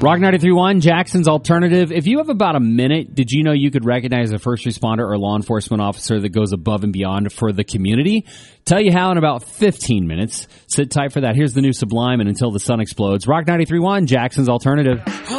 Rock 93.1, Jackson's Alternative. If you have about a minute, did you know you could recognize a first responder or law enforcement officer that goes above and beyond for the community? Tell you how in about 15 minutes. Sit tight for that. Here's the new Sublime and Until the Sun Explodes. Rock 93.1, Jackson's Alternative.